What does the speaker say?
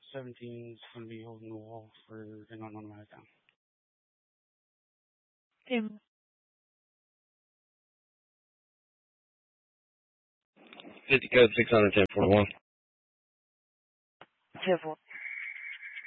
17 is going to be holding the wall for an unknown amount of time. 50 code 61041. 10-4.